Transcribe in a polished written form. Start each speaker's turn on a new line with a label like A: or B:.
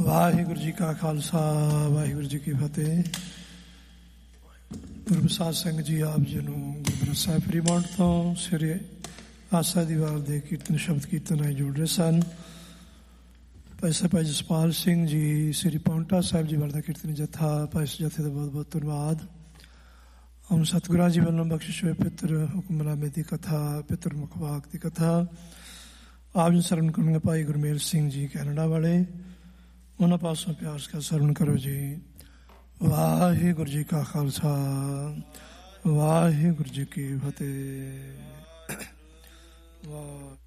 A: ਵਾਹਿਗੁਰੂ ਜੀ ਕਾ ਖਾਲਸਾ, ਵਾਹਿਗੁਰੂ ਜੀ ਕੀ ਫਤਿਹ। ਗੁਰਪ੍ਰਸਾਦ ਸਿੰਘ ਜੀ ਆਪ ਜੀ ਨੂੰ ਗੁਰਦੁਆਰਾ ਸਾਹਿਬ ਫਰੀਮੌਂਟ ਤੋਂ ਸ੍ਰੀ ਆਸਾ ਦੀ ਵਾਰ ਦੇ ਕੀਰਤਨ ਸ਼ਬਦ ਕੀਰਤਨ ਨਾਲ ਜੁੜ ਰਹੇ ਸਨ। ਭਾਈ ਜਸਪਾਲ ਸਿੰਘ ਜੀ ਸ੍ਰੀ ਪਾਉਂਟਾ ਸਾਹਿਬ ਜੀ ਵਾਰ ਦਾ ਕੀਰਤਨ ਜਥਾ, ਭਾਈ ਇਸ ਜਥੇ ਦਾ ਬਹੁਤ ਬਹੁਤ ਧੰਨਵਾਦ। ਹਮ ਸਤਿਗੁਰਾਂ ਜੀ ਵੱਲੋਂ ਬਖਸ਼ਿਸ਼ ਹੋਏ ਪਿੱਤਰ ਹੁਕਮਨਾਮੇ ਦੀ ਕਥਾ, ਪਿੱਤਰ ਮੁਖਵਾਕ ਦੀ ਕਥਾ ਆਪ ਜੀ ਸਰਵਣ ਕਰਨਗੇ। ਭਾਈ ਗੁਰਮੇਲ ਸਿੰਘ ਜੀ ਕੈਨੇਡਾ ਵਾਲੇ, ਉਹਨਾਂ ਪਾਸੋਂ ਪਿਆਰ ਸਤਿਕਾਰ ਸਰਵਣ ਕਰੋ ਜੀ। ਵਾਹਿਗੁਰੂ ਜੀ ਕਾ ਖਾਲਸਾ, ਵਾਹਿਗੁਰੂ ਜੀ ਕੀ ਫਤਿਹ। ਵਾਹ